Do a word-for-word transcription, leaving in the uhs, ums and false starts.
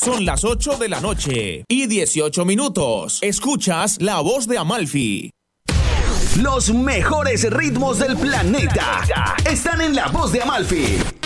Son las ocho de la noche y dieciocho minutos. Escuchas La Voz de Amalfi. Los mejores ritmos del planeta están en La Voz de Amalfi.